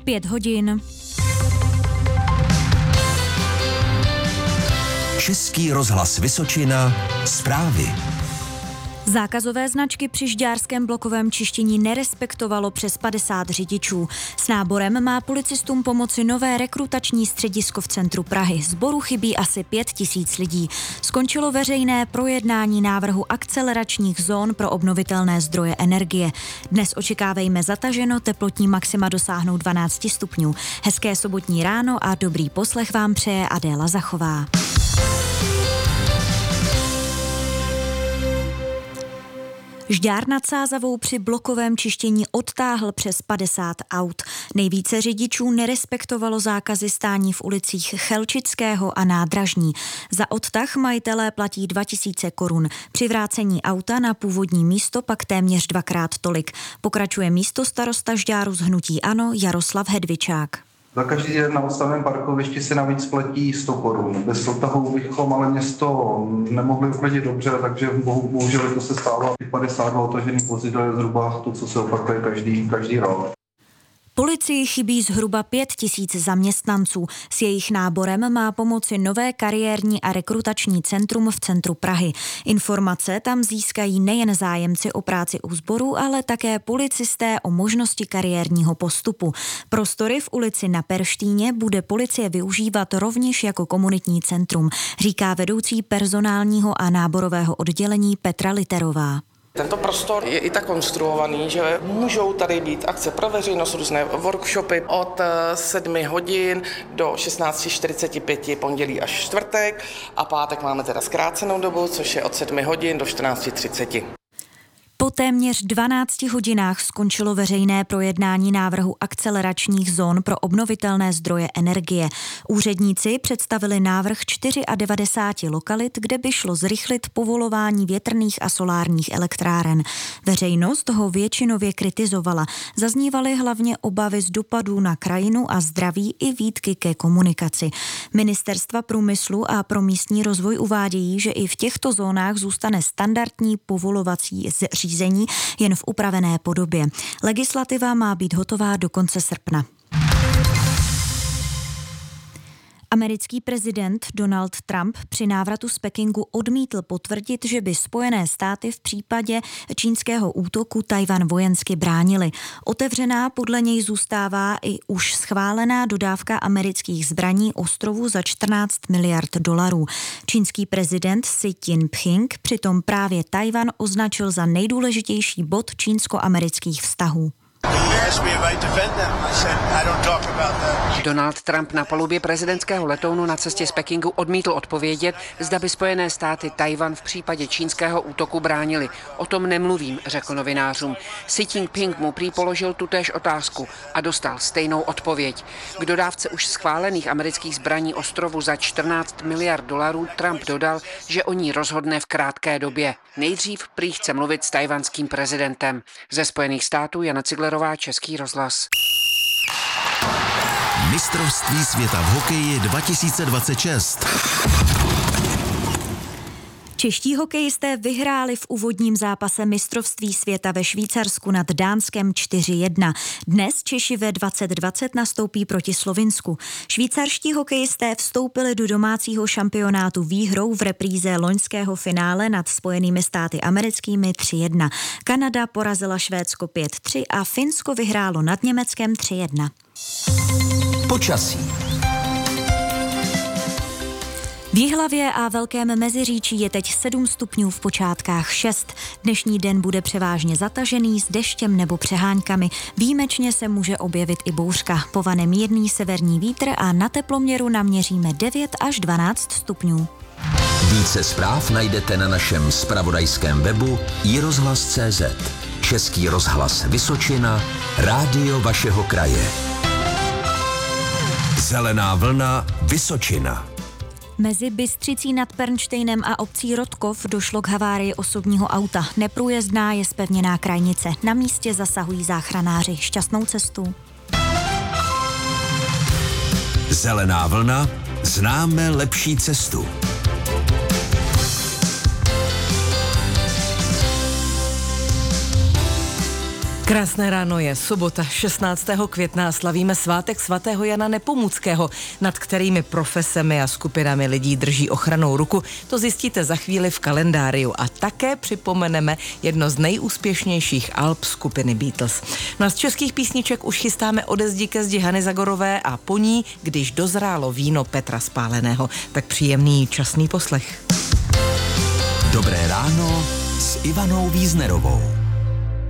5 hodin. Český rozhlas Vysočina, zprávy. Zákazové značky při žďárském blokovém čištění nerespektovalo přes 50 řidičů. S náborem má policistům pomoci nové rekrutační středisko v centru Prahy. Sboru chybí asi 5 000 lidí. Skončilo veřejné projednání návrhu akceleračních zón pro obnovitelné zdroje energie. Dnes očekávejme zataženo, teplotní maxima dosáhnou 12 stupňů. Hezké sobotní ráno a dobrý poslech vám přeje Adéla Zachová. Žďár nad Sázavou při blokovém čištění odtáhl přes 50 aut. Nejvíce řidičů nerespektovalo zákazy stání v ulicích Chelčického a Nádražní. Za odtah majitelé platí 2000 korun. Při vrácení auta na původní místo pak téměř 2krát tolik. Pokračuje místostarosta Žďáru z hnutí ANO Jaroslav Hedvičák. Za každý den na odstavném parkovišti se navíc platí 100 korun. Bez odtahu bychom ale město nemohli uklidit dobře, takže bohužel to se stává 52 otažených vozidel, zhruba to, co se opakuje každý rok. Policii chybí zhruba 5 000 zaměstnanců. S jejich náborem má pomoci nové kariérní a rekrutační centrum v centru Prahy. Informace tam získají nejen zájemci o práci u sboru, ale také policisté o možnosti kariérního postupu. Prostory v ulici Na Perštíně bude policie využívat rovněž jako komunitní centrum, říká vedoucí personálního a náborového oddělení Petra Literová. Tento prostor je i tak konstruovaný, že můžou tady být akce pro veřejnost, různé workshopy od 7 hodin do 16:45 pondělí až čtvrtek a pátek máme teda zkrácenou dobu, což je od 7 hodin do 14:30. Po téměř 12 hodinách skončilo veřejné projednání návrhu akceleračních zón pro obnovitelné zdroje energie. Úředníci představili návrh 94 lokalit, kde by šlo zrychlit povolování větrných a solárních elektráren. Veřejnost ho většinově kritizovala. Zaznívaly hlavně obavy z dopadů na krajinu a zdraví i výtky ke komunikaci. Ministerstva průmyslu a pro místní rozvoj uvádějí, že i v těchto zónách zůstane standardní povolovací řízení jen v upravené podobě. Legislativa má být hotová do konce srpna. Americký prezident Donald Trump při návratu z Pekingu odmítl potvrdit, že by Spojené státy v případě čínského útoku Tchaj-wan vojensky bránily. Otevřená podle něj zůstává i už schválená dodávka amerických zbraní ostrovu za 14 miliard dolarů. Čínský prezident Xi Jinping přitom právě Tchaj-wan označil za nejdůležitější bod čínsko-amerických vztahů. Donald Trump na palubě prezidentského letounu na cestě z Pekingu odmítl odpovědět, zda by Spojené státy Tchaj-wan v případě čínského útoku bránili. O tom nemluvím, řekl novinářům. Xi Jinping mu prý položil tutéž otázku a dostal stejnou odpověď. K dodávce už schválených amerických zbraní ostrovu za 14 miliard dolarů Trump dodal, že o ní rozhodne v krátké době. Nejdřív prý chce mluvit s tchajwanským prezidentem. Ze Spojených států Jana Ciglerová, Český rozhlas. Mistrovství světa v hokeji 2026. Čeští hokejisté vyhráli v úvodním zápase mistrovství světa ve Švýcarsku nad Dánskem 4-1. Dnes Češi ve 2020 nastoupí proti Slovinsku. Švýcarští hokejisté vstoupili do domácího šampionátu výhrou v repríze loňského finále nad Spojenými státy americkými 3-1. Kanada porazila Švédsko 5-3 a Finsko vyhrálo nad Německem 3-1. Počasí. V Jihlavě a Velkém Meziříčí je teď 7 stupňů, v počátkách 6. Dnešní den bude převážně zatažený s deštěm nebo přeháňkami. Výjimečně se může objevit i bouřka. Povane mírný severní vítr a na teploměru naměříme 9 až 12 stupňů. Více zpráv najdete na našem zpravodajském webu iRozhlas.cz. Český rozhlas Vysočina, rádio vašeho kraje. Zelená vlna Vysočina. Mezi Bystřicí nad Pernštejnem a obcí Rodkov došlo k havárii osobního auta. Neprůjezdná je zpevněná krajnice. Na místě zasahují záchranáři. Šťastnou cestu. Zelená vlna, známe lepší cestu. Krásné ráno, je sobota 16. května, slavíme svátek svatého Jana Nepomuckého, nad kterými profesemi a skupinami lidí drží ochrannou ruku. To zjistíte za chvíli v kalendáriu a také připomeneme jedno z nejúspěšnějších alb skupiny Beatles. No z českých písniček už chystáme Ode zdi ke zdi Hany Zagorové a po ní Když dozrálo víno Petra Spáleného. Tak příjemný časný poslech. Dobré ráno s Ivanou Víznerovou.